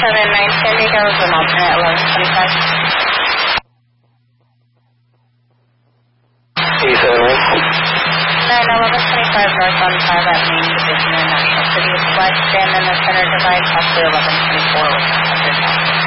San Diego is an alternate 1125. Nine 1125 north on 5 at Main Division in National City of West, and then the center divide, possibly 1124 with 100.